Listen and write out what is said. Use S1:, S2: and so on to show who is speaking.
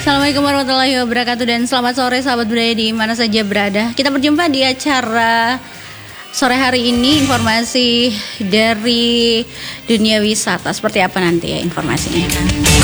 S1: Assalamualaikum warahmatullahi wabarakatuh dan selamat sore sahabat budaya di mana saja berada. Kita berjumpa di acara sore hari ini, informasi dari dunia wisata. Seperti apa nanti ya informasinya?